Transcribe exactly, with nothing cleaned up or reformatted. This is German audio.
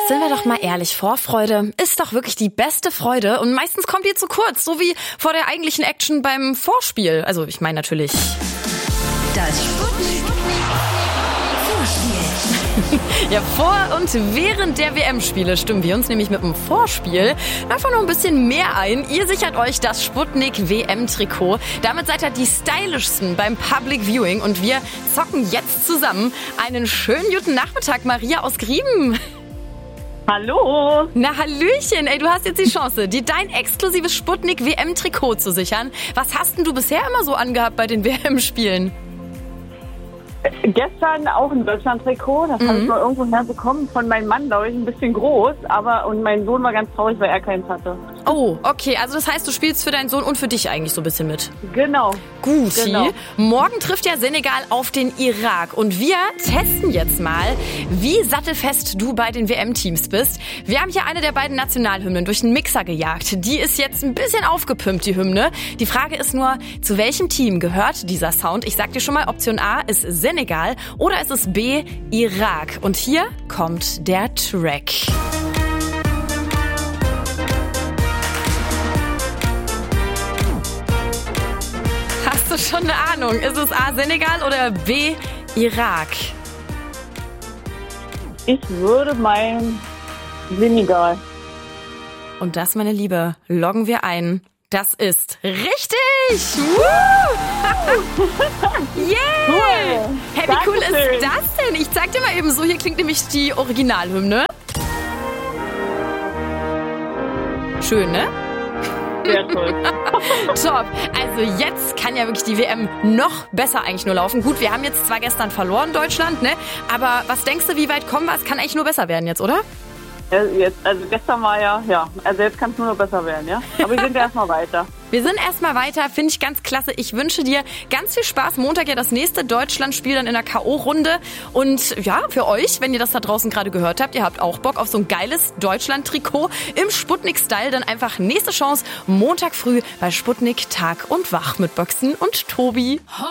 Sind wir doch mal ehrlich, Vorfreude ist doch wirklich die beste Freude und meistens kommt die zu kurz, so wie vor der eigentlichen Action beim Vorspiel. Also ich meine natürlich... Das Sputnik Vorspiel. Ja, vor und während der W M-Spiele stimmen wir uns nämlich mit dem Vorspiel einfach noch ein bisschen mehr ein. Ihr sichert euch das Sputnik W M-Trikot. Damit seid ihr die stylischsten beim Public Viewing und wir zocken jetzt zusammen. Einen schönen guten Nachmittag, Maria aus Grieben. Hallo. Na Hallöchen, ey, du hast jetzt die Chance, dir dein exklusives Sputnik W M-Trikot zu sichern. Was hast denn du bisher immer so angehabt bei den W M-Spielen? Gestern auch ein Deutschland-Trikot, das mhm. habe ich mal irgendwo herbekommen von meinem Mann, glaube ich, ein bisschen groß, aber und mein Sohn war ganz traurig, weil er keins hatte. Oh, okay, also das heißt, du spielst für deinen Sohn und für dich eigentlich so ein bisschen mit. Genau. Guti. Genau. Morgen trifft ja Senegal auf den Irak und wir testen jetzt mal, wie sattelfest du bei den W M-Teams bist. Wir haben hier eine der beiden Nationalhymnen durch den Mixer gejagt. Die ist jetzt ein bisschen aufgepimpt, die Hymne. Die Frage ist nur, zu welchem Team gehört dieser Sound? Ich sag dir schon mal, Option A ist Senegal oder ist es B, Irak? Und hier kommt der Track. Hast du schon eine Ahnung? Ist es A, Senegal oder B, Irak? Ich würde meinen Senegal. Und das, meine Liebe, loggen wir ein. Das ist richtig! Woo! Yeah! Cool. Hey, wie cool Dankeschön. ist das denn? Ich zeig dir mal eben so, hier klingt nämlich die Originalhymne. Schön, ne? Sehr toll. Top. Also jetzt kann ja wirklich die W M noch besser eigentlich nur laufen. Gut, wir haben jetzt zwar gestern verloren, Deutschland, ne? Aber was denkst du, wie weit kommen wir? Es kann eigentlich nur besser werden jetzt, oder? Ja, jetzt, also gestern war ja, ja, also jetzt kann es nur noch besser werden, ja? Aber wir sind ja erstmal weiter. Wir sind erstmal weiter, finde ich ganz klasse. Ich wünsche dir ganz viel Spaß. Montag ja das nächste Deutschlandspiel dann in der K O-Runde. Und ja, für euch, wenn ihr das da draußen gerade gehört habt, ihr habt auch Bock auf so ein geiles Deutschland-Trikot im Sputnik-Style, dann einfach nächste Chance Montag früh bei Sputnik Tag und Wach mit Boxen und Tobi.